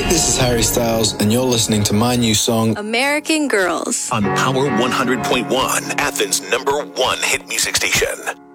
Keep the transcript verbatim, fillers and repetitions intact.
This is Harry Styles, and you're listening to my new song, American Girls, on Power one hundred point one, Athens' number one hit music station.